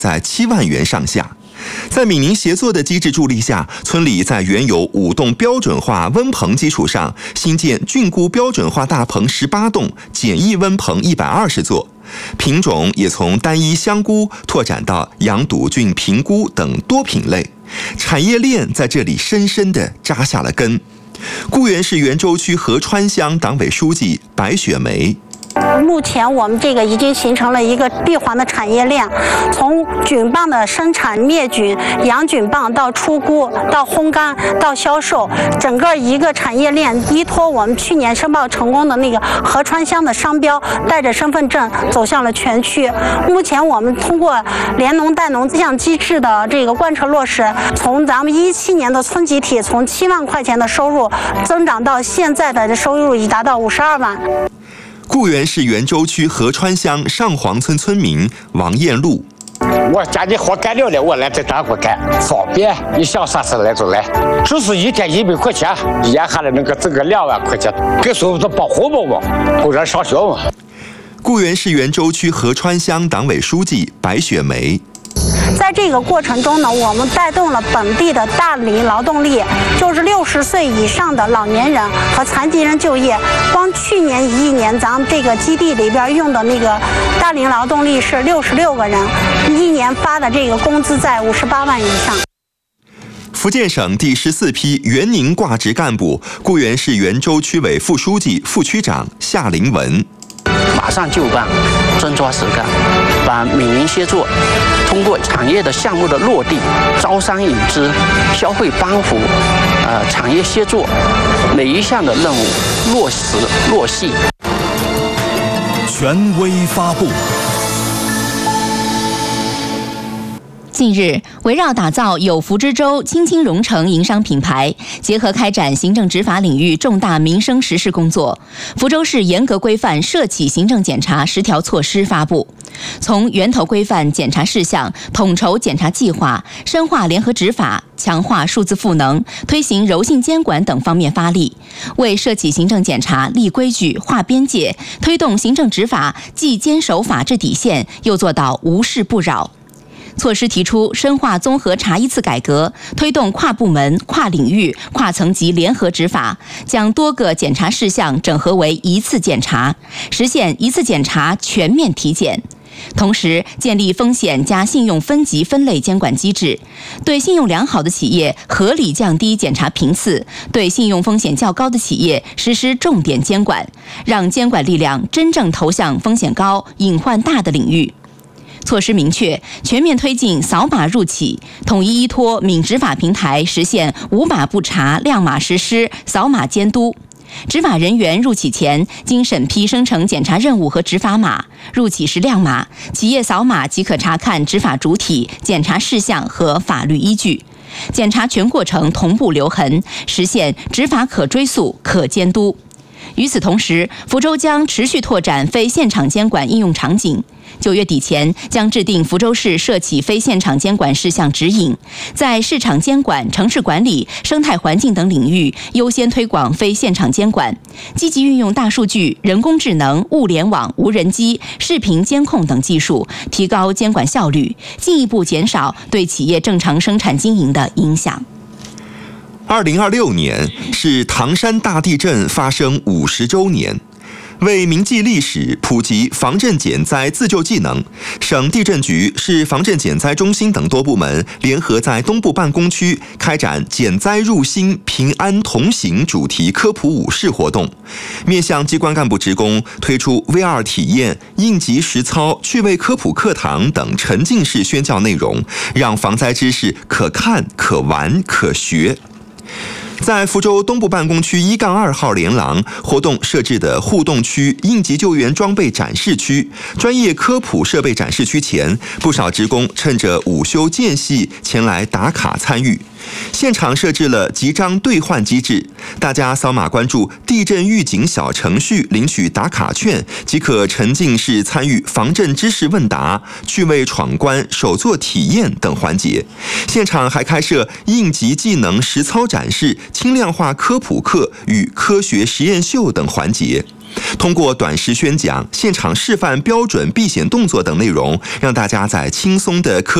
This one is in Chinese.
在7万元上下。在闽宁协作的机制助力下，村里在原有5栋标准化温棚基础上，新建菌菇标准化大棚18栋，简易温棚120座。品种也从单一香菇拓展到洋肚菌评估等多品类，产业链在这里深深地扎下了根。固原市元州区合川乡党委书记白雪梅。 目前我们这个已经形成了一个闭环的产业链，从菌棒的生产、灭菌、养菌棒到出菇、到烘干、到销售，整个一个产业链依托我们去年申报成功的那个合川乡的商标，带着身份证走向了全区。目前我们通过联农带农这项机制的这个贯彻落实，从咱们17年的村集体从7万块钱的收入增长到现在的收入已达到52万。 固原市元州区合川乡上黄村村民王艳露。 我家里活干了的，我来在这活干，方便，你想啥时来就来，就是一天100块钱，眼下来能够挣个2万块钱，给所有的保护我嘛，供人上学嘛。 固原市元州区合川乡党委书记白雪梅。 在这个过程中呢，我们带动了本地的大龄劳动力，就是60岁以上的老年人和残疾人就业。光去年1年，咱们这个基地里边用的那个大龄劳动力是66个人，一年发的这个工资在58万以上。 福建省第14批原宁挂职干部，固原市元州区委副书记、副区长夏凌文。 马上就办，真抓实干，把闽宁协作通过产业的项目的落地、招商引资、消费帮扶、产业协作每一项的任务落实落细。 权威发布。 近日，围绕打造有福之州青青蓉城营商品牌，结合开展行政执法领域重大民生实事工作，福州市严格规范涉企行政检查10条措施发布，从源头规范检查事项、统筹检查计划、深化联合执法、强化数字赋能、推行柔性监管等方面发力，为涉企行政检查立规矩、划边界，推动行政执法既坚守法治底线，又做到无事不扰。措施提出深化综合查一次改革，推动跨部门、跨领域、跨层级联合执法，将多个检查事项整合为一次检查，实现一次检查全面体检。同时，建立风险加信用分级分类监管机制，对信用良好的企业合理降低检查频次，对信用风险较高的企业实施重点监管，让监管力量真正投向风险高、隐患大的领域。措施明确，全面推进扫码入企，统一依托闽执法平台，实现无码不查、亮码实施、扫码监督。执法人员入企前，经审批生成检查任务和执法码，入企时亮码，企业扫码即可查看执法主体、检查事项和法律依据。检查全过程同步留痕，实现执法可追溯、可监督。与此同时，福州将持续拓展非现场监管应用场景。9月底前，将制定福州市涉企非现场监管事项指引，在市场监管、城市管理、生态环境等领域优先推广非现场监管，积极运用大数据、人工智能、物联网、无人机、视频监控等技术，提高监管效率，进一步减少对企业正常生产经营的影响。 2026年是唐山大地震发生50周年。为铭记历史、普及防震减灾自救技能，省地震局、市防震减灾中心等多部门联合在东部办公区开展减灾入心、平安同行主题科普5式活动，面向机关干部职工推出 VR 体验、应急实操、趣味科普课堂等沉浸式宣教内容，让防灾知识可看、可玩、可学。在福州东部办公区1-2号连廊，活动设置的互动区、应急救援装备展示区、专业科普设备展示区前，不少职工趁着午休间隙前来打卡参与。现场设置了集章兑换机制，大家扫码关注地震预警小程序领取打卡券，即可沉浸式参与防震知识问答、趣味闯关、手作体验等环节。现场还开设应急技能实操展示、轻量化科普课与科学实验秀等环节。 通过短视宣讲、现场示范标准避险动作等内容，让大家在轻松的科